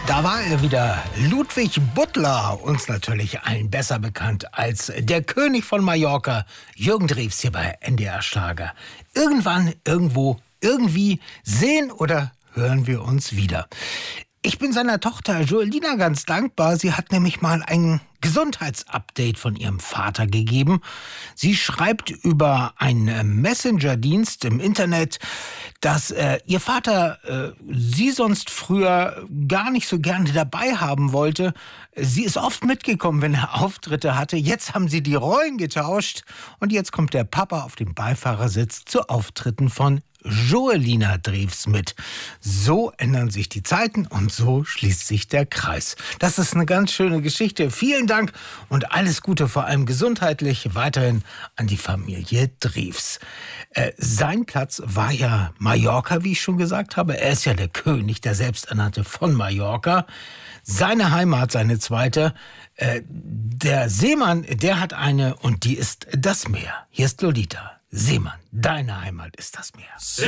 Da war er wieder, Ludwig Butler, uns natürlich allen besser bekannt als der König von Mallorca, Jürgen Drews hier bei NDR Schlager. Irgendwann, irgendwo, irgendwie sehen oder hören wir uns wieder. Ich bin seiner Tochter Joelina ganz dankbar. Sie hat nämlich mal ein Gesundheitsupdate von ihrem Vater gegeben. Sie schreibt über einen Messenger-Dienst im Internet, dass ihr Vater sie sonst früher gar nicht so gerne dabei haben wollte. Sie ist oft mitgekommen, wenn er Auftritte hatte. Jetzt haben sie die Rollen getauscht und jetzt kommt der Papa auf dem Beifahrersitz zu Auftritten von Joelina Drews mit. So ändern sich die Zeiten und so schließt sich der Kreis. Das ist eine ganz schöne Geschichte. Vielen Dank und alles Gute, vor allem gesundheitlich, weiterhin an die Familie Drews. Sein Platz war ja Mallorca, wie ich schon gesagt habe. Er ist ja der König, der Selbsternannte von Mallorca. Seine Heimat, seine zweite. Der Seemann, der hat eine und die ist das Meer. Hier ist Lolita. Seemann, deine Heimat ist das Meer.